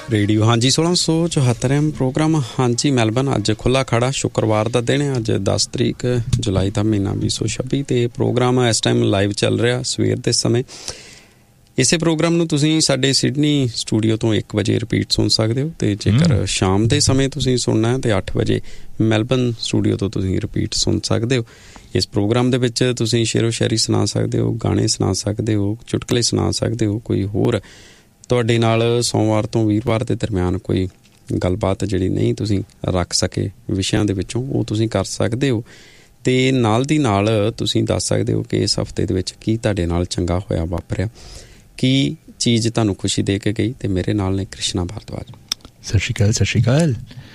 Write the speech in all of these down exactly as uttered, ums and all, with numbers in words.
Radio हाँ जी सोलह सौ चौहत्तरवें प्रोग्राम हाँ जी मैलबर्न अज खुला खड़ा शुक्रवार का दिन है अज दस तरीक जुलाई का महीना बीस सौ छब्बी तो प्रोग्राम इस टाइम लाइव चल रहा सवेर के समय इसे प्रोग्राम नूं तुसीं साडे सिडनी स्टूडियो तो एक बजे रिपीट सुन सकते हो तो जेकर शाम के समय तुसीं सुनना है तो अठ बजे मैलबर्न स्टूडियो तो तुसीं रिपीट सुन सकते हो इस प्रोग्राम दे विच तुसीं शेरो शायरी सुना सकते हो गाने सुना सकते हो चुटकले सुना सकते हो कोई होर तुहाडे नाल सोमवार तो वीरवार के दरम्यान कोई गलबात जिहड़ी नहीं तुसीं रख सके विषयां दे विचों वो तुसीं कर सकते हो ते नाल दी नाल तुसीं दस सकते हो कि इस हफ्ते दे विच की तुहाडे नाल चंगा होया वापरिया की चीज़ तुहानूं खुशी दे के गई ते मेरे नाल ने कृष्णा भारद्वाज। सत श्री अकाल सत श्री अकाल।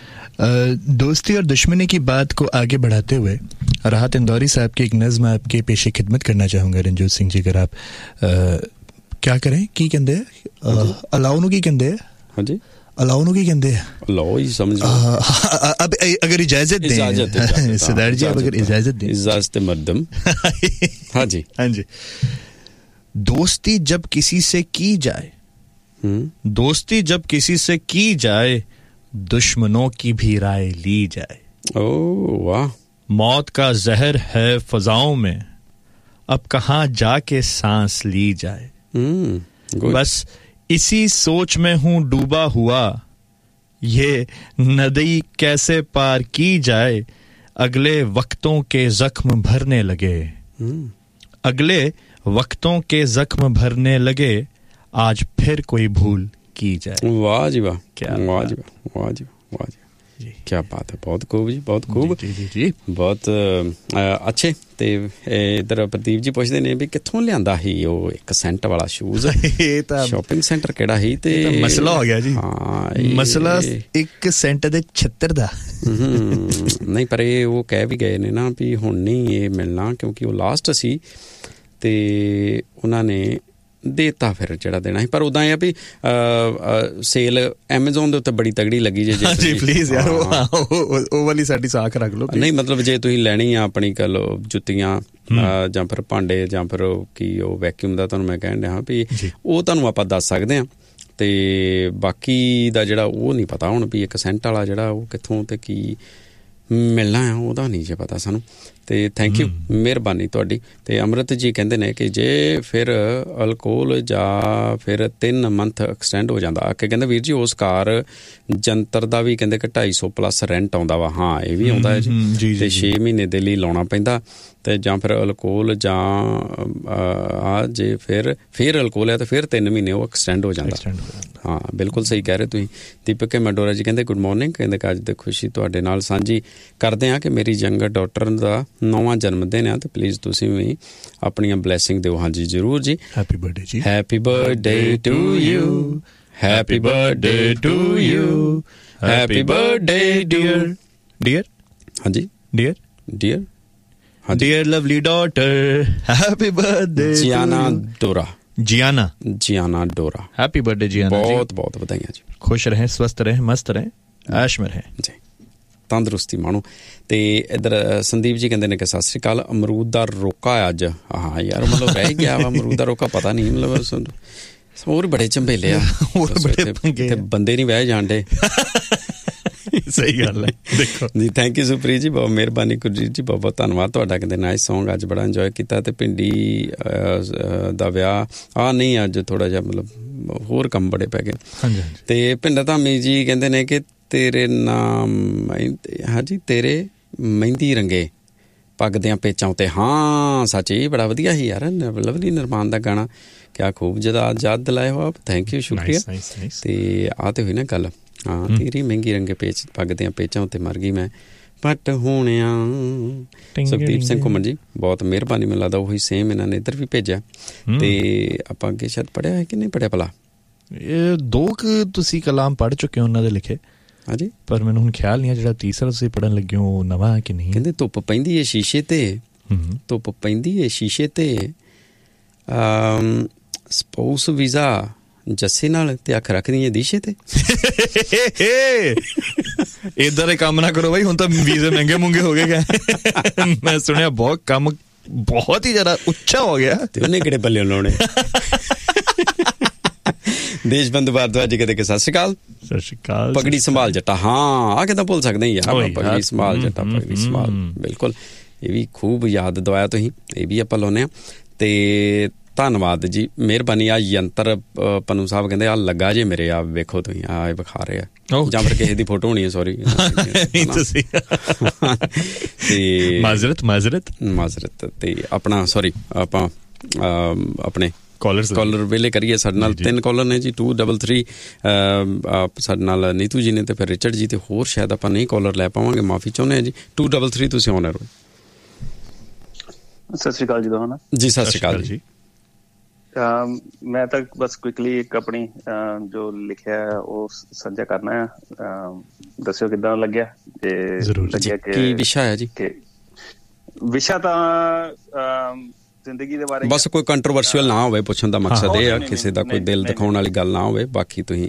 दोस्ती और दुश्मनी की बात को आगे बढ़ाते हुए राहत इंदौरी साहब की एक नज़्म आपके पेशे खिदमत करना चाहूँगा रंजोत सिंह जी अगर आप आ, क्या करें की कहते हैं अलाउ नूं की कहते हैं हाँ जी अलाउ नूं की कहते हैं अलाउ ही समझ अब अगर इजाजत दें सरदार जी अगर इजाजत दें इजाजत मर्दम हाँ जी हाँ जी दोस्ती जब किसी से की जाए दोस्ती जब किसी से की जाए दुश्मनों की भी राय ली जाए। ओह वाह। मौत का जहर है फजाओं में अब कहाँ जाके सांस ली जाए। बस इसी सोच में हूँ डूबा हुआ ये नदी कैसे पार की जाए अगले वक्तों के जख्म भरने लगे अगले वक्तों के जख्म भरने लगे आज फिर कोई भूल की जाए। वाह जी वाह क्या वाह जी वाह जी वाह जी क्या बात है बहुत खूब जी बहुत खूब जी जी जी बहुत अच्छे ते इधर प्रदीप जी पूछते ने भी कित्थों लियांदा ही वो एक सेंट वाला शूज शॉपिंग सेंटर केड़ा ही ते मसला हो गया जी हां मसला एक सेंट दे छिहत्तर दा नहीं पर ये वो कह भी गए ने ना भी हुण नहीं ये मिलना क्योंकि वो लास्ट सी ते उन्हां ने देता फिर जेड़ा देना है पर उदा है भी सेल Amazon दे उत्ते बड़ी तगड़ी लगी जे जी जी प्लीज यार वो वाली साडी साख रख लो नहीं मतलब जे तुसीं लैणी आ अपनी कह लो जुत्तियां जां फिर भांडे जां फिर की ओ वैक्यूम दा तुहानूं मैं कहण दिया भी ਉਹ ਤੁਹਾਨੂੰ ਆਪਾਂ ਦੱਸ ਸਕਦੇ ਆ ਤੇ ਬਾਕੀ ਦਾ ਜਿਹੜਾ ਉਹ ਨਹੀਂ ਪਤਾ ਹੁਣ ਵੀ ਇੱਕ ਸੈਂਟ ਵਾਲਾ ਜਿਹੜਾ ਉਹ ਕਿੱਥੋਂ ਤੇ ਕੀ ਮਿਲਣਾ ਹੈ ਉਹਦਾ ਨਹੀਂ ਜੇ ਪਤਾ ਸਾਨੂੰ ਤੇ ਥੈਂਕ ਯੂ ਮਿਹਰਬਾਨੀ ਤੁਹਾਡੀ ਤੇ ਅਮਰਤ ਜੀ ਕਹਿੰਦੇ ਨੇ ਕਿ ਜੇ ਫਿਰ ਅਲਕੋਹਲ ਜਾਂ ਫਿਰ ਤਿੰਨ ਮੰਥ ਐਕਸਟੈਂਡ ਹੋ ਜਾਂਦਾ ਕਿ ਕਹਿੰਦੇ ਵੀਰ ਜੀ ਉਸ ਕਾਰ ਜੰਤਰ ਦਾ ਵੀ ਕਹਿੰਦੇ ਕਿ ਢਾਈ ਸੌ ਪਲੱਸ ਰੈਂਟ ਆਉਂਦਾ ਵਾ ਹਾਂ ਇਹ ਵੀ ਆਉਂਦਾ ਹੈ ਜੀ ਤੇ ਛੇ ਮਹੀਨੇ ਦੇ ਲਈ ਲਾਉਣਾ ਪੈਂਦਾ ਤੇ ਜਾਂ ਫਿਰ ਅਲਕੋਹਲ ਜਾਂ ਆ ਜੇ ਫਿਰ ਫਿਰ ਅਲਕੋਹਲ ਹੈ ਤਾਂ ਫਿਰ ਤਿੰਨ ਮਹੀਨੇ ਉਹ ਐਕਸਟੈਂਡ ਹੋ ਜਾਂਦਾ ਹਾਂ ਬਿਲਕੁਲ ਸਹੀ ਕਹਿ ਰਹੇ ਤੁਸੀਂ। ਦੀਪਕ ਮੈਡੋਰਾ ਜੀ ਕਹਿੰਦੇ ਗੁੱਡ ਮਾਰਨਿੰਗ ਕਹਿੰਦੇ ਕਿ ਅੱਜ ਦੀ ਖੁਸ਼ੀ ਤੁਹਾਡੇ ਨਾਲ ਸਾਂਝੀ ਕਰਦੇ ਆ ਕਿ ਮੇਰੀ ਯੰਗਰ ਡਾਟਰ ਦਾ ਨੌਵਾਂ ਜਨਮ ਦਿਨ ਆ ਤੇ ਪਲੀਜ਼ ਤੁਸੀਂ ਵੀ ਆਪਣੀਆਂ ਬਲੇਸਿੰਗ ਦਿਓ। ਹਾਂਜੀ ਜ਼ਰੂਰ ਜੀ ਹੈਪੀ ਬਰਥਡੇ ਜੀ happy birthday to you happy birthday to you happy birthday dear dear ਹਾਂਜੀ dear dear Dear lovely daughter, happy birthday Gianna Dora Gianna Gianna Dora happy birthday Gianna जी बहुत बहुत ਵਧਾਈਆਂ ਜੀ खुश रहें स्वस्थ रहें मस्त रहें ऐश में रहें जी ਤੰਦਰੁਸਤੀ ਮਾਣੋ ਤੇ ਇਧਰ ਸੰਦੀਪ ਜੀ ਕਹਿੰਦੇ ਨੇ ਕਿ ਸਤਿ ਸ੍ਰੀ ਅਕਾਲ ਅਮਰੂਦ ਦਾ ਰੋਕਾ ਅੱਜ ਹਾਂ ਯਾਰ ਮਤਲਬ ਰਹਿ ਗਿਆ ਵਾ ਅਮਰੂਦ ਦਾ ਰੋਕਾ ਪਤਾ ਨਹੀਂ ਮਤਲਬ ਹੋਰ ਬੜੇ ਝੰਬੇਲੇ ਆ ਹੋਰ ਬੜੇ ਪੰਗੇ ਤੇ ਬੰਦੇ ਨਹੀਂ ਵਹਿ ਜਾਂਦੇ ਸਹੀ ਗੱਲ ਹੈ ਦੇਖੋ ਜੀ ਥੈਂਕ ਯੂ ਸੁਪ੍ਰੀਤ ਜੀ ਬਹੁਤ ਮਿਹਰਬਾਨੀ ਗੁਰਜੀਤ ਜੀ ਬਹੁਤ ਬਹੁਤ ਧੰਨਵਾਦ ਤੁਹਾਡਾ ਕਹਿੰਦੇ ਨਾਈਸ ਸੌਂਗ ਅੱਜ ਬੜਾ ਇੰਜੋਏ ਕੀਤਾ ਤੇ ਪਿੰਡੀ ਦਾ ਵਿਆਹ ਆ ਨਹੀਂ ਅੱਜ ਥੋੜਾ ਜਿਹਾ ਮਤਲਬ ਹੋਰ ਕੰਮ ਬੜੇ ਪੈ ਗਏ ਹਾਂਜੀ ਤੇ ਪਿੰਡਾ ਧਾਮੀ ਜੀ ਕਹਿੰਦੇ ਨੇ ਕਿ ਤੇਰੇ ਨਾਮ ਹਾਂਜੀ ਤੇਰੇ ਮਹਿੰਦੀ ਰੰਗੇ ਪੱਗ ਦਿਆਂ ਪੇਚਾਂ ਉੱਤੇ ਹਾਂ ਸੱਚ ਇਹ ਬੜਾ ਵਧੀਆ ਸੀ ਯਾਰ ਲਵਲੀ ਨਿਰਮਾਨ ਦਾ ਗਾਣਾ ਕਿਆ ਖੂਬ ਜਦਾ ਯਾਦ ਦਿਲਾਏ ਹੋ ਆਪ ਥੈਂਕ ਯੂ ਸ਼ੁਕਰੀਆ ਤੇ ਆ ਤੇ ਹੋਈ ਨਾ ਗੱਲ ਹਾਂ ਤੇਰੀ ਮਹਿੰਗੀ ਰੰਗੇ ਪੇਚ ਪੱਗ ਦਿਆਂ ਪੇਚਾਂ ਉੱਤੇ ਮਰ ਗਈ ਮੈਂ ਪੱਟ ਹੋਣਿਆ। ਸੁਖਦੀਪ ਸਿੰਘ ਘੁੰਮਣ ਜੀ ਬਹੁਤ ਮਿਹਰਬਾਨੀ ਮੈਨੂੰ ਲੱਗਦਾ ਉਹੀ ਸੇਮ ਇਹਨਾਂ ਨੇ ਇੱਧਰ ਵੀ ਭੇਜਿਆ ਤੇ ਆਪਾਂ ਅੱਗੇ ਸ਼ਾਇਦ ਪੜ੍ਹਿਆ ਹੈ ਕਿ ਨਹੀਂ ਪੜ੍ਹਿਆ ਭਲਾ ਇਹ ਦੋ ਕੁ ਤੁਸੀਂ ਕਲਾਮ ਪੜ੍ਹ ਚੁੱਕੇ ਹੋ ਉਹਨਾਂ ਦੇ ਲਿਖੇ ਹਾਂਜੀ ਪਰ ਮੈਨੂੰ ਹੁਣ ਖਿਆਲ ਨਹੀਂ ਆ ਜਿਹੜਾ ਤੀਸਰਾ ਤੁਸੀਂ ਪੜ੍ਹਨ ਲੱਗੇ ਹੋ ਨਵਾਂ ਕਿ ਨਹੀਂ। ਕਹਿੰਦੇ ਧੁੱਪ ਪੈਂਦੀ ਹੈ ਸ਼ੀਸ਼ੇ ਤੇ ਧੁੱਪ ਪੈਂਦੀ ਹੈ ਸ਼ੀਸ਼ੇ ਤੇ ਸਪਾਊਸ ਵੀਜ਼ਾ ਜੱਸੇ ਨਾਲ ਤੇ ਅੱਖ ਰੱਖਦੀ ਹੈ ਦੀਸ਼ੇ ਤੇ ਇਦਾਂ ਦੇ ਕੰਮ ਨਾ ਕਰੋ ਬਾਈ ਹੁਣ ਤਾਂ ਵੀਜ਼ੇ ਮਹਿੰਗੇ ਮੁੰਗੇ ਹੋ ਗਏ ਮੈਂ ਸੁਣਿਆ ਬਹੁਤ ਕੰਮ ਬਹੁਤ ਹੀ ਜ਼ਿਆਦਾ ਉੱਚਾ ਹੋ ਗਿਆ ਤੇ ਉਹਨੇ ਕਿਹੜੇ ਬੱਲੇ ਲਾਉਣੇ ਦੇਸ਼ਬੰਧੂ ਭਾਰਦਵਾਜ ਜੀ ਕਹਿੰਦੇ ਕਿ ਸਤਿ ਸ਼੍ਰੀ ਅਕਾਲ। ਸਤਿ ਸ਼੍ਰੀ ਅਕਾਲ। ਪਗੜੀ ਸੰਭਾਲ ਜੱਟਾ, ਹਾਂ ਆ ਕਿੱਦਾਂ ਭੁੱਲ ਸਕਦੇ ਯਾਰ, ਪਗੜੀ ਸੰਭਾਲ ਜੱਟਾ, ਪਗੜੀ ਸੰਭਾਲ, ਬਿਲਕੁਲ ਇਹ ਵੀ ਖੂਬ ਯਾਦ ਦਵਾਇਆ ਤੁਸੀਂ, ਇਹ ਵੀ ਆਪਾਂ ਲਾਉਂਦੇ ਹਾਂ। ਤੇ ਧੰਨਵਾਦ ਜੀ, ਮਿਹਰਬਾਨੀ। ਆ ਯੰਤਰ ਪਨੂ ਸਾਹਿਬ ਕਹਿੰਦੇ ਆ ਲੱਗਾ ਜੇ ਮੇਰੇ, ਆ ਵੇਖੋ ਤੁਸੀਂ, ਆ ਇਹ ਵਿਖਾ ਰਹੇ ਆ, ਜਾਂ ਫਿਰ ਕਿਸੇ ਦੀ ਫੋਟੋ ਹੋਣੀ ਹੈ, ਸੋਰੀ ਤੇ ਮਾਜ਼ਰਤ ਮਾਜ਼ਰਤ ਮਾਜ਼ਰਤ। ਤੇ ਆਪਣਾ ਸੋਰੀ ਆਪਾਂ ਆਪਣੇ ਕਾਲਰ ਕਾਲਰ ਵੇਲੇ ਕਰੀਏ। ਸਾਡੇ ਨਾਲ ਤਿੰਨ ਕਾਲਰ ਨੇ ਜੀ, ਟੂ ਡਬਲ ਥਰੀ ਸਾਡੇ ਨਾਲ ਨੀਤੂ ਜੀ ਨੇ, ਤੇ ਫਿਰ ਰਿਚਰਡ ਜੀ, ਤੇ ਹੋਰ ਸ਼ਾਇਦ ਆਪਾਂ ਨਹੀਂ ਕਾਲਰ ਲੈ ਪਾਵਾਂਗੇ, ਮਾਫੀ ਚਾਹੁੰਦੇ ਹਾਂ ਜੀ। ਟੂ ਡਬਲ ਥਰੀ ਤੁਸੀਂ ਆਨਰ ਹੋ। ਸਤਿ ਸ਼੍ਰੀ ਅਕਾਲ ਜੀ ਦੋਹਾਂ ਜੀ। ਸਤਿ ਸ਼੍ਰੀ ਅਕਾਲ ਜੀ। ਮੈਂ ਤਾਂ ਬਸ ਕੁਇਕਲੀ ਇੱਕ ਆਪਣੀ ਜੋ ਲਿਖਿਆ ਉਹ ਸਾਂਝਾ ਕਰਨਾ ਹੈ। ਦੱਸਿਓ ਕਿੱਦਾਂ ਲੱਗਿਆ। ਤੇ ਲੱਗਿਆ ਕੀ ਵਿਸ਼ਾ ਹੈ ਜੀ? ਵਿਸ਼ਾ ਤਾਂ ਜ਼ਿੰਦਗੀ ਦੇ ਬਾਰੇ, ਬਸ ਕੋਈ ਕੰਟਰੋਵਰਸ਼ੀਅਲ ਨਾ ਹੋਵੇ, ਪੁੱਛਣ ਦਾ ਮਕਸਦ ਇਹ ਆ, ਕਿਸੇ ਦਾ ਕੋਈ ਦਿਲ ਦਿਖਾਉਣ ਵਾਲੀ ਗੱਲ ਨਾ ਹੋਵੇ। ਬਾਕੀ ਤੁਸੀਂ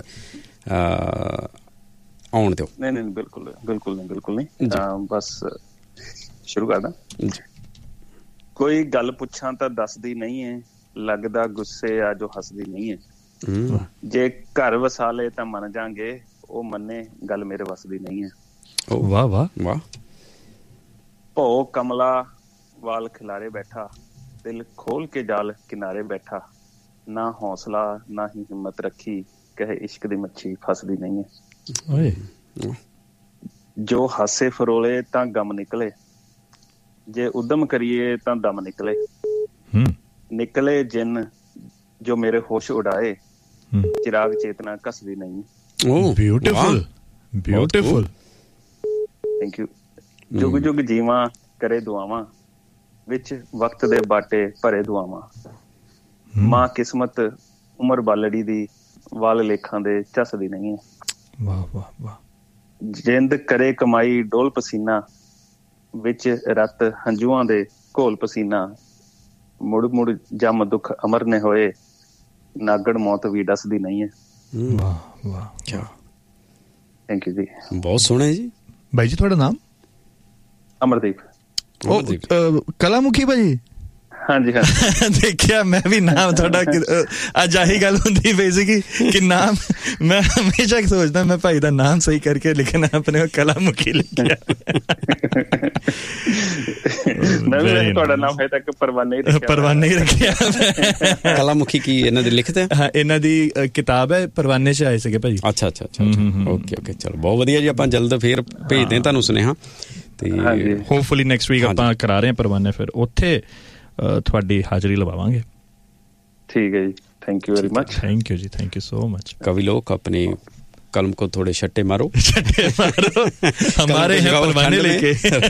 ਆਉਣ ਦਿਓ। ਨਹੀਂ ਨਹੀਂ ਬਿਲਕੁਲ ਬਿਲਕੁਲ ਨਹੀਂ ਬਿਲਕੁਲ ਨਹੀਂ ਬਸ ਸ਼ੁਰੂ ਕਰਦਾ। ਕੋਈ ਗੱਲ ਪੁੱਛਾਂ ਤਾਂ ਦੱਸਦੀ ਨਹੀਂ ਹੈ, ਲੱਗਦਾ ਗੁੱਸੇ ਆ ਜੋ ਹੱਸਦੀ ਨਹੀਂ ਹੈ। ਜੇ ਘਰ ਵਸਾ ਲਏ ਤਾਂ ਮੰਨ ਜਾਗੇ, ਉਹ ਮੰਨੇ ਗੱਲ ਮੇਰੇ ਵੱਸਦੀ ਨਹੀਂ ਹੈ। ਵਾਹ ਵਾਹ ਵਾਹ। ਭੋ ਕਮਲਾ ਵਾਲ ਖਿਲਾਰੇ ਬੈਠਾ, ਦਿਲ ਖੋਲ ਕੇ ਜਾਲ ਕਿਨਾਰੇ ਬੈਠਾ, ਨਾ ਹੌਸਲਾ ਨਾ ਹੀ ਹਿੰਮਤ ਰੱਖੀ, ਕਹੇ ਇਸ਼ਕ ਦੀ ਮੱਛੀ ਫਸਦੀ ਨਹੀਂ ਹੈ। ਜੋ ਹਾਸੇ ਫਰੋਲੇ ਤਾਂ ਗਮ ਨਿਕਲੇ, ਜੇ ਉਦਮ ਕਰੀਏ ਤਾਂ ਦਮ ਨਿਕਲੇ। ਨਿਕਲੇ ਜਿੰਨ ਜੋ ਮੇਰੇ ਹੋਸ਼ ਉਡਾਏ, ਚਿਰਾਗ ਚੇਤਨਾ ਘਸਦੀ ਨਹੀਂ। Beautiful beautiful, thank you. ਜੁਗ ਜੁਗ ਜੀਵਾਂ ਕਰੇ ਦੁਆਵਾਂ, ਵਿੱਚ ਵਕਤ ਦੇ ਬਾਟੇ ਭਰੇ ਦੁਆਵਾਂ। ਮਾਂ ਕਿਸਮਤ ਉਮਰ ਬਾਲੜੀ ਦੀ, ਵਾਲ ਲੇਖਾਂ ਦੇ ਝੱਸਦੀ ਨਹੀਂ ਹੈ। ਵਾਹ ਵਾਹ ਵਾਹ। ਜਿੰਦ ਕਰੇ ਕਮਾਈ ਡੋਲ ਪਸੀਨਾ, ਵਿੱਚ ਰਤ ਹੰਝੂਆਂ ਦੇ ਘੋਲ ਪਸੀਨਾ। ਮੁੜ ਮੁੜ ਜਮ ਦੁੱਖ ਅਮਰ ਨੇ ਹੋਏ, ਨਾਗੜ ਮੌਤ ਵੀ ਡਸਦੀ ਨਹੀਂ ਹੈ। ਵਾਹ ਵਾਹ। ਥੈਂਕ ਯੂ ਜੀ। ਬਹੁਤ ਸੋਹਣਾ ਜੀ। ਬਾਈ ਜੀ ਤੁਹਾਡਾ ਨਾਮ? ਅਮਰਦੀਪ। ਕਲਾਮੁਖੀ ਭਾਜੀ? ਹਾਂਜੀ ਹਾਂ। ਦੇਖਿਆ ਮੈਂ ਵੀ ਨਾਮ ਤੁਹਾਡਾ ਅੱਜ ਆਹੀ ਗੱਲ ਹੁੰਦੀ ਪਈ ਸੀਗੀ ਕਿ ਨਾਮ ਮੈਂ ਹਮੇਸ਼ਾ ਸੋਚਦਾ ਮੈਂ ਭਾਈ ਦਾ ਨਾਮ ਸਹੀ ਕਰਕੇ ਲਿਖਣਾ, ਆਪਣੇ ਕਲਾਮੁਖੀ ਲਿਖਿਆ। ਤੁਹਾਡਾ ਨਾਮ ਹੈ ਤੱਕ ਪਰਵਾਨਾ ਹੀ ਪਰਵਾਨਾ ਹੀ ਰੱਖਿਆ। ਕਲਾਮੁਖੀ ਕੀ ਇਹਨਾਂ ਦੀ ਲਿਖਦੇ? ਹਾਂ, ਇਹਨਾਂ ਦੀ ਕਿਤਾਬ ਹੈ, ਪਰਵਾਨੇ 'ਚ ਆਏ ਸੀਗੇ ਭਾਜੀ। ਅੱਛਾ ਅੱਛਾ ਅੱਛਾ, ਓਕੇ ਓਕੇ, ਚਲੋ ਬਹੁਤ ਵਧੀਆ ਜੀ। ਆਪਾਂ ਜਲਦ ਫੇਰ ਭੇਜਦੇ ਤੁਹਾਨੂੰ ਸੁਨੇਹਾ, ਤੇ ਹੋਪਫੁਲੀ ਨੈਕਸਟ ਵੀਕ ਆਪਾਂ ਕਰਾ ਰਹੇ ਹਾਂ ਪਰਵਾਨੇ, ਫਿਰ ਉੱਥੇ ਤੁਹਾਡੀ ਹਾਜ਼ਰੀ ਲਵਾਵਾਂਗੇ। ਠੀਕ ਹੈ ਜੀ, thank you very much. Thank you ਜੀ, ਥੈਂਕ ਯੂ ਸੋ ਮਚ। कवि लोग अपनी कलम को थोड़े छट्टे मारो, छट्टे मारो, हमारे हैं परवाने लेके।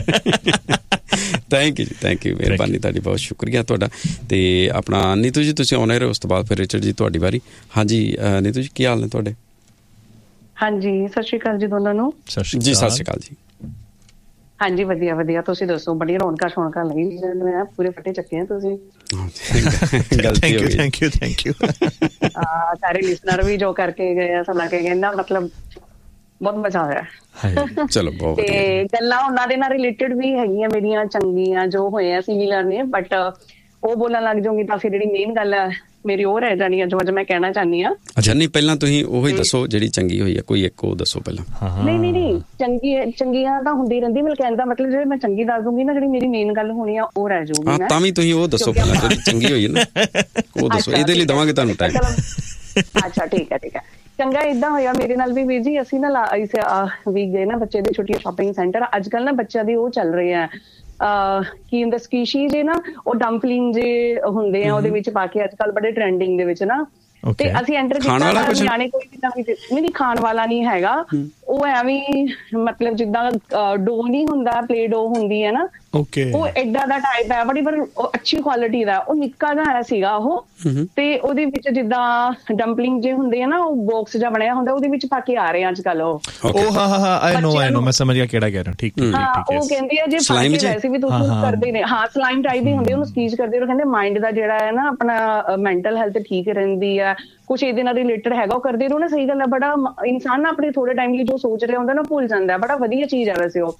ਥੈਂਕ ਯੂ ਜੀ, ਥੈਂਕ ਯੂ, ਮਿਹਰਬਾਨੀ ਤੁਹਾਡੀ, ਬਹੁਤ ਸ਼ੁਕਰੀਆ ਤੁਹਾਡਾ। ਤੇ ਆਪਣਾ ਨੀਤੂ ਜੀ ਤੁਸੀਂ ਆਉਣੇ ਰਹੇ, ਉਸ ਤੋਂ ਬਾਅਦ ਫਿਰ ਰਿਚਰਡ ਜੀ ਤੁਹਾਡੀ ਵਾਰੀ। ਹਾਂਜੀ ਨੀਤੂ ਜੀ, ਕੀ ਹਾਲ ਨੇ ਤੁਹਾਡੇ? ਹਾਂਜੀ ਸਤਿ ਸ਼੍ਰੀ ਅਕਾਲ ਜੀ ਦੋਨਾਂ ਨੂੰ। ਜੀ ਸਤਿ ਸ਼੍ਰੀ ਅਕਾਲ ਜੀ। ਹਾਂਜੀ ਵਧੀਆ ਵਧੀਆ, ਤੁਸੀਂ ਦੱਸੋ? ਬੜੀ ਰੌਣਕਾਂ ਸ਼ੌਣਕਾਂ ਲੱਗੀ ਮੈਂ, ਪੂਰੇ ਫੱਟੇ ਚੱਕੇ ਆ ਤੁਸੀਂ। ਗਲਤੀ ਹੋ ਗਈ। Thank you thank you. ਸਾਰੇ ਲਿਸਨਰ ਵੀ ਜੋ ਕਰਕੇ ਗਏ ਆ ਸੁਣਾ ਕੇ ਗਏ ਨਾ, ਮਤਲਬ ਬਹੁਤ ਮਜ਼ਾ ਆਇਆ। ਚਲੋ ਬਹੁਤ ਵਧੀਆ। ਤੇ ਗੱਲਾਂ ਉਹਨਾਂ ਦੇ ਨਾਲ ਰਿਲੇਟਡ ਵੀ ਹੈਗੀਆਂ ਮੇਰੀਆਂ ਚੰਗੀਆਂ ਜੋ ਹੋਏ ਸਿਮਿਲਰ ਨੇ, ਬਟ ਉਹ ਬੋਲਣ ਲੱਗ ਜਾਊਂਗੀ ਤਾਂ ਫਿਰ ਜਿਹੜੀ ਮੇਨ ਗੱਲ ਹੈ ਮੇਰੀ ਉਹ ਰਹਿ ਜਾਣੀ ਹੈ ਜੋ ਅੱਜ ਮੈਂ ਕਹਿਣਾ ਚਾਹੁੰਦੀ ਹਾਂ। ਅੱਛਾ, ਨਹੀਂ ਪਹਿਲਾਂ ਤੁਸੀਂ ਉਹੀ ਦੱਸੋ ਜਿਹੜੀ ਚੰਗੀ ਹੋਈ ਹੈ, ਕੋਈ ਇੱਕ ਉਹ ਦੱਸੋ ਪਹਿਲਾਂ। ਨਹੀਂ ਨਹੀਂ ਨਹੀਂ, ਚੰਗੀ ਚੰਗੀਆਂ ਤਾਂ ਹੁੰਦੀ ਰਹਿੰਦੀ, ਮਤਲਬ ਕਹਿਣ ਦਾ ਮਤਲਬ ਜਿਹੜੇ ਮੈਂ ਚੰਗੀ ਦੱਸ ਦੂੰਗੀ ਨਾ, ਜਿਹੜੀ ਮੇਰੀ ਮੇਨ ਗੱਲ ਹੋਣੀ ਆ ਉਹ ਰਹਿ ਜਾਊਗੀ। ਹਾਂ ਤਾਂ ਵੀ ਤੁਸੀਂ ਉਹ ਦੱਸੋ ਪਹਿਲਾਂ ਜਿਹੜੀ ਚੰਗੀ ਹੋਈ ਹੈ ਨਾ, ਉਹ ਦੱਸੋ, ਇਹਦੇ ਲਈ ਦੇਵਾਂਗੇ ਤੁਹਾਨੂੰ ਟਾਈਮ। ਅੱਛਾ ਠੀਕ ਹੈ ਠੀਕ ਹੈ। ਚੰਗਾ ਏਦਾਂ ਹੋਇਆ ਮੇਰੇ ਨਾਲ ਵੀ ਵੀਰ ਜੀ, ਅਸੀਂ ਨਾ ਵੀਕ ਗਏ ਨਾ ਬੱਚੇ ਦੀ ਛੁੱਟੀ ਸ਼ਾਪਿੰਗ ਸੈਂਟਰ। ਅੱਜ ਕੱਲ੍ਹ ਨਾ ਬੱਚਿਆਂ ਦੀ ਉਹ ਚੱਲ ਰਹੇ ਆ ਕੀ ਹੁੰਦਾ ਸਪੀਸ਼ੀ ਜੇ ਨਾ, ਉਹ ਡੰਪਲਿੰਗ ਜੇ ਹੁੰਦੇ ਆ ਉਹਦੇ ਵਿੱਚ ਪਾ ਕੇ, ਅੱਜ ਕੱਲ੍ਹ ਬੜੇ ਟਰੈਂਡਿੰਗ ਦੇ ਵਿੱਚ ਨਾ। ਤੇ ਅਸੀਂ ਐਂਟਰ ਕੀਤਾ, ਨਿਆਣੇ ਕੋਈ ਵੀ ਨਹੀਂ, ਖਾਣ ਵਾਲਾ ਨਹੀਂ ਹੈਗਾ ਉਹ, ਐਵੇਂ ਮਤਲਬ ਜਿੱਦਾਂ ਡੋ ਨਹੀਂ ਹੁੰਦਾ, ਪਲੇ ਡੋ ਹੁੰਦੀ ਹੈ ਨਾ, ਉਹ ਏਦਾਂ ਦਾ ਟਾਈਪ ਹੈ, ਬੜੀ ਬੜੀ ਅੱਛੀ ਕੁਆਲਿਟੀ ਦਾ। ਉਹ ਨਿੱਕਾ ਜਿਹਾ ਸੀਗਾ ਉਹ, ਤੇ ਉਹਦੇ ਵਿੱਚ ਜਿੱਦਾਂ ਡੰਪਲਿੰਗ ਜੇ ਹੁੰਦੇ ਆ ਨਾ, ਉਹ ਬਾਕਸ ਜਿਹਾ ਬਣਿਆ ਹੁੰਦਾ, ਉਹਦੇ ਵਿੱਚ ਪਾ ਕੇ ਆ ਰਹੇ ਅੱਜ ਕੱਲ ਉਹ। ਹਾਂ ਹਾਂ ਹਾਂ, ਆਈ ਨੋ ਆਈ ਨੋ, ਮੈਂ ਸਮਝ ਗਿਆ ਕਿਹੜਾ ਕਹਿ ਰਿਹਾ। ਠੀਕ ਠੀਕ। ਹਾਂ, ਉਹ ਕਹਿੰਦੇ ਆ ਜੇ ਵੈਸੇ ਵੀ ਤੁਸੀਂ ਕਰਦੇ ਨੇ, ਹਾਂ ਸਲਾਈਮ ਟਾਈਪ ਹੀ ਹੁੰਦੇ, ਉਹਨੂੰ ਸਕੀਜ਼ ਕਰਦੇ ਹੋ। ਕਹਿੰਦੇ ਮਾਇੰਡ ਦਾ ਜਿਹੜਾ ਹੈ ਨਾ ਆਪਣਾ ਮੈਂਟਲ ਹੈਲਥ ਠੀਕ ਰਹਿੰਦੀ ਆ, ਕੁਛ ਇਹਦੇ ਨਾਲ ਰਿਲੇਟਡ ਹੈਗਾ, ਉਹ ਕਰਦੇ ਰਹੋ ਨਾ। ਸਹੀ ਗੱਲ ਹੈ, ਬੜਾ ਇਨਸਾਨ ਨਾ ਆਪਣੇ ਥੋੜੇ ਟਾਈਮ ਲਈ ਜੋ ਸੋਚ ਰਿਹਾ ਹੁੰਦਾ ਨਾ ਭੁੱਲ ਜਾਂਦਾ, ਬੜਾ ਵਧੀਆ ਚੀਜ਼ ਹੈ ਵੈਸੇ ਉਹ।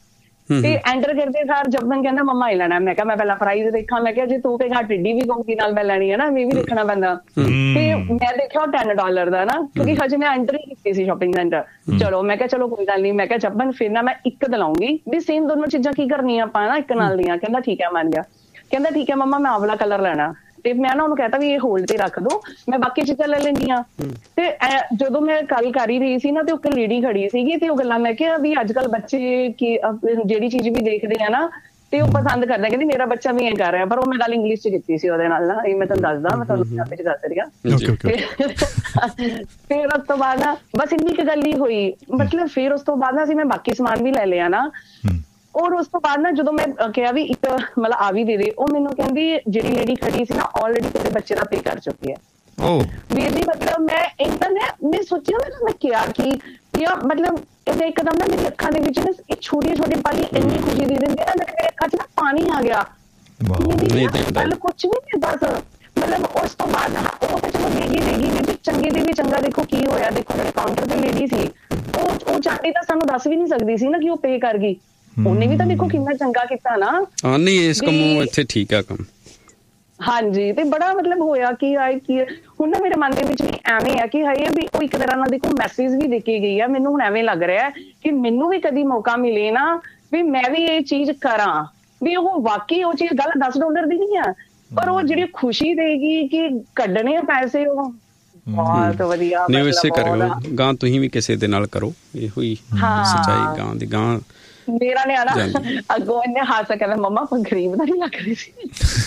ਤੇ ਐਂਟਰ ਕਰਦੇ ਸਾਰ ਜਪਨ ਕਹਿੰਦਾ ਮੰਮਾ ਇਹ ਲੈਣਾ। ਮੈਂ ਕਿਹਾ ਮੈਂ ਪਹਿਲਾਂ ਪ੍ਰਾਈਜ਼ ਦੇਖਾਂ, ਮੈਂ ਕਿਹਾ ਜੇ ਤੂੰ ਕਹੇਗਾ ਟਿੱਡੀ ਵੀ ਕਹੂਗੀ ਨਾਲ ਮੈਂ ਲੈਣੀ ਹੈ ਨਾ, ਮੈਂ ਵੀ ਦੇਖਣਾ ਪੈਂਦਾ। ਤੇ ਮੈਂ ਦੇਖਿਆ ਟੈਨ ਡਾਲਰ ਦਾ ਨਾ, ਕਿਉਂਕਿ ਹਜੇ ਮੈਂ ਐਂਟਰ ਹੀ ਕੀਤੀ ਸੀ ਸ਼ਾਪਿੰਗ ਸੈਂਟਰ। ਚਲੋ ਮੈਂ ਕਿਹਾ ਚਲੋ ਕੋਈ ਗੱਲ ਨਹੀਂ, ਮੈਂ ਕਿਹਾ ਜਪਨ ਫਿਰ ਨਾ ਮੈਂ ਇੱਕ ਦਿਲਾਉਂਗੀ ਵੀ ਸੇਮ ਦੋਨੋਂ ਚੀਜ਼ਾਂ ਕੀ ਕਰਨੀਆਂ ਆਪਾਂ ਨਾ ਇੱਕ ਨਾਲ ਦੀਆਂ। ਕਹਿੰਦਾ ਠੀਕ ਹੈ ਮੰਨ ਗਿਆ। ਕਹਿੰਦਾ ਠੀਕ ਹੈ ਮੰਮਾ ਮੈਂ ਆਹ ਵਾਲਾ ਕਲਰ ਲੈਣਾ। ਤੇ ਮੈਂ ਨਾ ਉਹਨੂੰ ਕਹਿਤਾ ਵੀ ਇਹ ਹੋਲਡ ਤੇ ਰੱਖ ਦੋ, ਮੈਂ ਬਾਕੀ ਚੀਜ਼ਾਂ ਲੈ ਲੈਂਦੀ ਹਾਂ। ਤੇ ਜਦੋਂ ਮੈਂ ਗੱਲ ਕਰ ਹੀ ਰਹੀ ਸੀ ਨਾ ਤੇ ਇੱਕ ਲੇਡੀ ਖੜੀ ਸੀਗੀ ਤੇ ਉਹ ਗੱਲਾਂ, ਮੈਂ ਕਿਹਾ ਵੀ ਅੱਜ ਕੱਲ੍ਹ ਬੱਚੇ ਕੀ ਜਿਹੜੀ ਚੀਜ਼ ਵੀ ਦੇਖਦੇ ਆ ਨਾ ਤੇ ਉਹ ਪਸੰਦ ਕਰਦਾ। ਕਹਿੰਦੀ ਮੇਰਾ ਬੱਚਾ ਵੀ ਐਂ ਕਰ ਰਿਹਾ, ਪਰ ਉਹ ਮੈਂ ਗੱਲ ਇੰਗਲਿਸ਼ ਚ ਕੀਤੀ ਸੀ ਉਹਦੇ ਨਾਲ ਨਾ, ਇਹ ਮੈਂ ਤੁਹਾਨੂੰ ਦੱਸਦਾ, ਮੈਂ ਤੁਹਾਨੂੰ ਪੰਜਾਬੀ ਚ ਦੱਸ ਰਹੀ ਹਾਂ। ਫਿਰ ਉਸ ਤੋਂ ਬਾਅਦ ਨਾ ਬਸ ਇੰਨੀ ਕੁ ਗੱਲ ਹੀ ਹੋਈ, ਮਤਲਬ ਫਿਰ ਉਸ ਤੋਂ ਬਾਅਦ ਨਾ ਅਸੀਂ ਮੈਂ ਬਾਕੀ ਸਮਾਨ ਵੀ ਲੈ ਲਿਆ ਨਾ। ਔਰ ਉਸ ਤੋਂ ਬਾਅਦ ਨਾ ਜਦੋਂ ਮੈਂ ਕਿਹਾ ਵੀ ਇੱਕ ਮਤਲਬ ਆ ਵੀ ਦੇ ਦੇ, ਉਹ ਮੈਨੂੰ ਕਹਿੰਦੀ ਜਿਹੜੀ ਲੇਡੀ ਖੜੀ ਸੀ ਨਾ ਆਲਰੇਡੀ ਤੇਰੇ ਬੱਚੇ ਦਾ ਪੇ ਕਰ ਚੁੱਕੀ ਹੈ। ਵੀਰ ਜੀ ਮਤਲਬ ਮੈਂ ਇੱਕਦਮ ਮੈਂ ਸੋਚਿਆ ਮੈਂ ਕਿਹਾ ਕਿ ਯਾਰ ਮਤਲਬ ਇਹਦੇ ਇੱਕਦਮ ਨਾ ਮੇਰੀ ਅੱਖਾਂ ਦੇ ਵਿੱਚ ਨਾ ਇਹ ਛੋਟੀਆਂ ਛੋਟੀਆਂ ਪਲ ਇੰਨੀ ਖੁਸ਼ੀ ਦੇ ਦਿੰਦੇ ਨਾ, ਮੇਰੇ ਅੱਖਾਂ 'ਚ ਨਾ ਪਾਣੀ ਆ ਗਿਆ। ਮਤਲਬ ਕੁਛ ਵੀ ਨਹੀਂ ਬਸ ਮਤਲਬ ਉਸ ਤੋਂ ਬਾਅਦ ਉਹ ਤਾਂ ਚਲੋ ਦੇਗੀ ਦੇਗੀ ਚੰਗੇ ਦੇ ਵੀ ਚੰਗਾ। ਦੇਖੋ ਕੀ ਹੋਇਆ, ਦੇਖੋ ਜਿਹੜੇ ਕਾਊਂਟਰ ਤੇ ਲੇਡੀ ਸੀ ਉਹ ਉਹ ਚਾਹਤੀ ਤਾਂ ਸਾਨੂੰ ਦੱਸ ਵੀ ਨਹੀਂ ਸਕਦੀ ਸੀ ਨਾ ਕਿ ਉਹ ਪੇ ਕਰ ਗਈ। ਉਹਨੇ ਵੀ ਤਾਂ ਦੇਖੋ ਕਿੰਨਾ ਚੰਗਾ ਕੀਤਾ ਨਾ। ਹਾਂ ਨਹੀਂ ਇਸ ਕੰਮੋਂ ਇੱਥੇ ਠੀਕ ਆ ਕੰਮ। ਹਾਂਜੀ ਤੇ ਬੜਾ ਮਤਲਬ ਹੋਇਆ ਕਿ ਆਏ ਕੀ ਹੁਣ ਨਾ ਮੇਰੇ ਮਨ ਦੇ ਵਿੱਚ ਵੀ ਐਵੇਂ ਆ ਕਿ ਹਾਏ ਵੀ ਉਹ ਇੱਕ ਤਰ੍ਹਾਂ ਨਾਲ ਦੇਖੋ ਮੈਸੇਜ ਵੀ ਦੇ ਕੇ ਗਈ ਆ। ਮੈਨੂੰ ਹੁਣ ਐਵੇਂ ਲੱਗ ਰਿਹਾ ਕਿ ਮੈਨੂੰ ਵੀ ਕਦੀ ਮੌਕਾ ਮਿਲੇ ਨਾ ਵੀ ਮੈਂ ਵੀ ਇਹ ਚੀਜ਼ ਕਰਾਂ, ਵੀ ਉਹ ਵਾਕਈ ਉਹ ਚੀਜ਼ ਗੱਲ ਦਸ ਡਾਲਰ ਦੀ ਨਹੀਂ ਆ, ਪਰ ਉਹ ਜਿਹੜੀ ਖੁਸ਼ੀ ਦੇਗੀ ਕਿ ਕੱਢਣੇ ਪੈਸੇ ਉਹ ਬਹੁਤ ਵਧੀਆ। ਨਹੀਂ ਇਸੇ ਕਰਿਓ ਗਾਂ ਤੁਸੀਂ ਵੀ ਕਿਸੇ ਦੇ ਨਾਲ ਕਰੋ, ਇਹੋ ਹੀ ਸੱਚਾਈ ਗਾਂ ਦੀ। ਗਾਂ ਮੇਰਾ ਨਿਆਣਾ ਅੱਗੋਂ ਇਹਨੇ ਹੱਸ ਕੇ ਕਹਿੰਦਾ ਮੰਮਾ ਆਪਾਂ ਗਰੀਬ ਦਾ ਨਹੀਂ ਲੱਗ ਰਹੀ ਸੀ।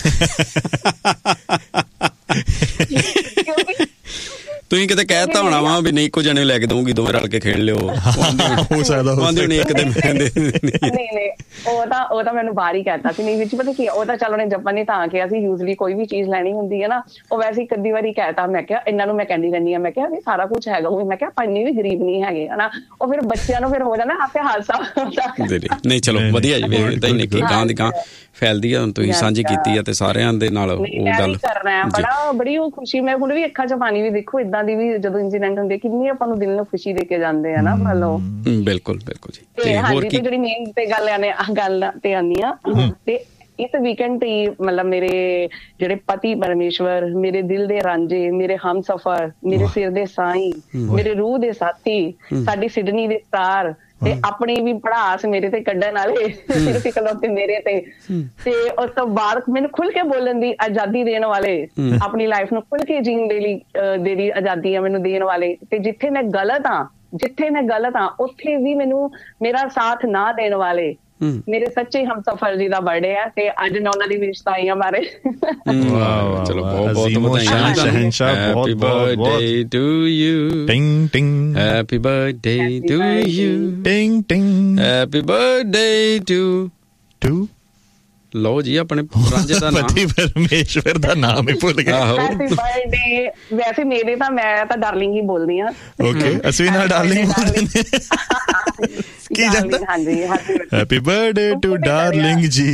ਤੁਸੀਂ ਕਿਤੇ ਕਹਿਤਾ ਹੋਣਾ ਵਾ ਵੀ ਨਹੀਂ ਇੱਕੋ ਜਣੇ ਲੈ ਕੇ ਦਊਂਗੀ, ਦੋਵੇਂ ਰਲ ਕੇ ਖੇਡ ਲਿਓ। ਹੋ ਸਕਦਾ ਇੱਕ ਦਿਨ ਨਹੀਂ ਨਹੀਂ ਉਹ ਤਾਂ ਉਹ ਤਾਂ ਮੈਨੂੰ ਬਾਹਰ ਹੀ ਕਹਿਤਾ ਸੀ। ਨਹੀਂ ਵਿੱਚ ਪਤਾ ਕੀ ਉਹ ਤਾਂ ਚੱਲ ਉਹਨੇ ਜਪਨ ਨੇ ਤਾਂ ਕਿਹਾ ਸੀ ਯੂਜਲੀ ਕੋਈ ਵੀ ਚੀਜ਼ ਲੈਣੀ ਹੁੰਦੀ ਹੈ ਨਾ ਉਹ ਵੈਸੇ ਇੱਕ ਅੱਧੀ ਵਾਰੀ ਕਹਿਤਾ। ਮੈਂ ਕਿਹਾ ਇਹਨਾਂ ਨੂੰ ਮੈਂ ਕਹਿੰਦੀ ਰਹਿੰਦੀ ਹਾਂ, ਮੈਂ ਕਿਹਾ ਵੀ ਸਾਰਾ ਕੁਛ ਹੈਗਾ ਉਹ, ਮੈਂ ਕਿਹਾ ਆਪਾਂ ਇੰਨੇ ਵੀ ਗਰੀਬ ਨਹੀਂ ਹੈਗੇ ਹਨਾ। ਉਹ ਫਿਰ ਬੱਚਿਆਂ ਨੂੰ ਫਿਰ ਹੋ ਜਾਂਦਾ ਆਪੇ ਹਾਸਾ। ਨਹੀਂ ਚਲੋ ਵਧੀਆ ਜੀ, ਏਦਾਂ ਹੀ ਨਿੱਕੀ ਗਾਂ ਦੀ ਗਾਂ ਫੈਲਦੀ ਆ। ਹੁਣ ਤੁਸੀਂ ਸਾਂਝੀ ਕੀਤੀ ਆ ਤੇ ਸਾਰਿਆਂ ਦੇ ਨਾਲ ਉਹ ਗੱਲ ਕਰਨਾ ਬੜਾ ਬੜੀ ਉਹ ਖੁਸ਼ੀ। ਮੈਂ ਹੁਣ ਵੀ ਅੱਖਾਂ 'ਚ ਪਾਣੀ ਵੀ ਦੇਖੋ ਏਦਾਂ ਦੀ ਵੀ ਜਦੋਂ ਇੰਸੀਡੈਂਟ ਹੁੰਦੇ ਕਿੰਨੀ ਆਪਾਂ ਨੂੰ ਦਿਲ ਨੂੰ ਖੁਸ਼ੀ ਦੇ ਕੇ ਜਾਂਦੇ ਆ ਨਾ। ਮੰਨ ਲਓ ਬਿਲਕੁਲ ਬਿਲਕੁਲ ਜੀ। ਤੇ ਹਾਂਜੀ ਤੇ ਜਿਹੜੀ ਮੇਨ ਤੇ ਗੱਲ ਆਨੇ ਗੱਲ ਤੇ ਆਉਂਦੀ ਆ ਤੇ ਇਸ ਵੀਕਐਂਡ ਤੇ ਮਤਲਬ ਮੇਰੇ ਜਿਹੜੇ ਪਤੀ ਪਰਮੇਸ਼ਵਰ, ਮੇਰੇ ਦਿਲ ਦੇ ਰਾਂਝੇ, ਮੇਰੇ ਹਮਸਫਰ, ਮੇਰੇ ਸਿਰ ਦੇ ਸਾਈਂ, ਮੇਰੇ ਰੂਹ ਦੇ ਸਾਥੀ, ਸਾਡੀ ਸਿਡਨੀ ਦੇ ਸਟਾਰ ਤੇ ਆਪਣੀ ਵੀ ਪੜਾਸ ਮੇਰੇ ਤੇ ਕੱਢਣ ਵਾਲੇ ਸਿਰਫ ਇਕਲੌਤੇ ਮੇਰੇ ਤੇ। ਤੇ ਉਸ ਤੋਂ ਬਾਅਦ ਮੈਨੂੰ ਖੁੱਲ ਕੇ ਬੋਲਣ ਦੀ ਆਜ਼ਾਦੀ ਦੇਣ ਵਾਲੇ, ਆਪਣੀ ਲਾਈਫ ਨੂੰ ਖੁੱਲ ਕੇ ਜੀਣ ਦੇ ਲਈ ਜਿਹੜੀ ਆਜ਼ਾਦੀ ਆ ਮੈਨੂੰ ਦੇਣ ਵਾਲੇ। ਤੇ ਜਿੱਥੇ ਮੈਂ ਗਲਤ ਹਾਂ ਜਿੱਥੇ ਮੈਂ ਗਲਤ ਹਾਂ ਉੱਥੇ ਵੀ ਮੈਨੂੰ ਮੇਰਾ ਸਾਥ ਨਾ ਦੇਣ ਵਾਲੇ ਮੇਰੇ ਸੱਚੇ ਹਮਸਫਰ ਜੀ ਦਾ ਬਰਥਡੇ ਹੈ ਤੇ ਅੱਜ ਮੈਂ ਉਹਨਾਂ ਦੀ ਵਿਸ਼ਤਾ ਆਈ ਹਾਂ ਬਾਰੇ। ਚਲੋ ਬਹੁਤ ਬਹੁਤ ਵਧਾਈਆਂ। Happy birthday to you. ਟਿੰਗ ਟਿੰਗ। Happy birthday to you. ਟਿੰਗ ਟਿੰਗ। Happy birthday to to ਲਓ ਜੀ ਆਪਣੇ ਰਾਂਝੇ ਦਾ ਨਾਮ ਪਤੀ ਪਰਮੇਸ਼ਵਰ ਦਾ ਨਾਮ ਹੀ ਭੁੱਲ ਗਏ। Happy birthday. ਵੈਸੇ ਮੇਰੇ ਤਾਂ ਮੈਂ ਤਾਂ ਡਾਰਲਿੰਗ ਹੀ ਬੋਲਦੀ ਹਾਂ। ਓਕੇ ਅਸੀਂ ਨਾ ਡਾਰਲਿੰਗ ਬੋਲਦੇ ਕੀ ਜਾਂਦਾ। ਹਾਂਜੀ ਹੈਪੀ ਬਰਥਡੇ ਟੂ ਡਾਰਲਿੰਗ ਜੀ।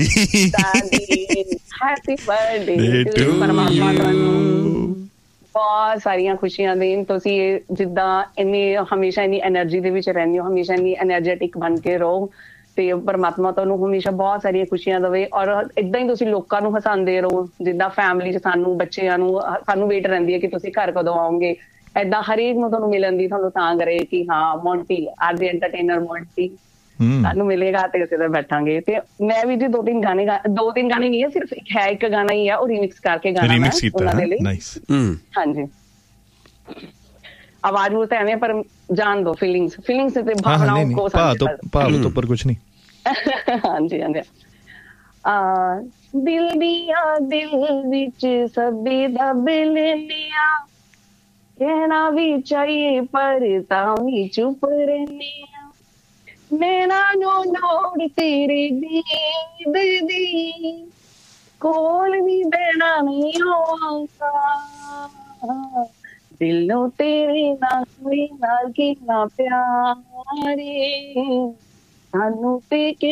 ਹੈਪੀ ਬਰਥਡੇ ਟੂ ਪਰਮਾਤਮਾ ਤੁਹਾਨੂੰ ਬਹੁਤ ਸਾਰੀਆਂ ਖੁਸ਼ੀਆਂ ਦੇਣ। ਤੁਸੀਂ ਜਿੱਦਾਂ ਇੰਨੀ ਹਮੇਸ਼ਾ ਇੰਨੀ ਐਨਰਜੀ ਦੇ ਵਿੱਚ ਰਹਿੰਦੇ ਹੋ, ਹਮੇਸ਼ਾ ਇੰਨੀ ਐਨਰਜੈਟਿਕ ਬਣ ਕੇ ਰਹੋ ਤੇ ਪਰਮਾਤਮਾ ਤੁਹਾਨੂੰ ਹਮੇਸ਼ਾ ਬਹੁਤ ਸਾਰੀਆਂ ਖੁਸ਼ੀਆਂ ਦੇਵੇ। ਔਰ ਏਦਾਂ ਹੀ ਤੁਸੀਂ ਲੋਕਾਂ ਨੂੰ ਹਸਾਉਂਦੇ ਰਹੋ, ਜਿੱਦਾਂ ਫੈਮਿਲੀ 'ਚ ਸਾਨੂੰ ਬੱਚਿਆਂ ਨੂੰ ਸਾਨੂੰ ਵੇਟ ਰਹਿੰਦੀ ਹੈ ਕਿ ਤੁਸੀਂ ਘਰ ਕਦੋਂ ਆਓਗੇ। ਏਦਾਂ ਹਰੇਕ ਨੂੰ ਤੁਹਾਨੂੰ ਮਿਲਣ ਦੀ ਤੁਹਾਨੂੰ ਤਾਂ ਕਰੇ ਕਿ ਹਾਂ ਮੋਂਟੀ ਅੱਜ ਦੇ ਐਂਟਰਟੇਨਰ ਮੋਂਟੀ ਸਾਨੂੰ ਮਿਲੇਗਾ ਤੇ ਅਸੀਂ ਤਾਂ ਬੈਠਾਂਗੇ। ਤੇ ਮੈਂ ਵੀ ਜੀ ਦੋ ਤਿੰਨ ਗਾਣੇ ਦੋ ਤਿੰਨ ਗਾਣੇ ਨਹੀਂ ਹੈ, ਸਿਰਫ ਇੱਕ ਹੈ ਇੱਕ ਗਾਣਾ ਹੀ ਹੈ ਉਹ ਰੀਮਿਕਸ ਕਰਕੇ ਗਾਣਾ ਉਹਨਾਂ ਦੇ ਲਈ। ਹਾਂਜੀ ਆਵਾਜ਼ ਨੂੰ ਤਾਂ ਐਵੇਂ ਪਰ ਜਾਣ ਦੋ ਫੀਲਿੰਗਸ ਫੀਲਿੰਗਸ ਤੇ ਭਾਵਨਾओं को ਭਾਵ ਤੋਂ ਉੱਪਰ ਕੁਛ ਨਹੀਂ। ਹਾਂਜੀ ਹਾਂਜੀ। ਆ ਦਿਲ ਦੀਆਂ ਦਿਲ ਵਿੱਚ ਸਭੀ ਦਬ ਲੈਂਦੀਆਂ ਕਹਿਣਾ ਵੀ ਚਾਹੀਏ ਪਰ ਤਾਂ ਵੀ ਚੁੱਪ ਰਹਿੰਦੀਆਂ। ਨੈਣਾ ਨੂੰ ਲੋੜ ਤੇਰੀ ਦੀਦ ਦੀ ਕੋਲ ਵੀ ਬਹਿਣਾ ਨਹੀਂ ਆਉਂਦਾ। ਦਿਲ ਨੂੰ ਤੇਰੇ ਨਾਲ ਕੋਈ ਨਾਲ ਕਿੰਨਾ ਪਿਆਰੇ ਸਾਨੂੰ ਤੇ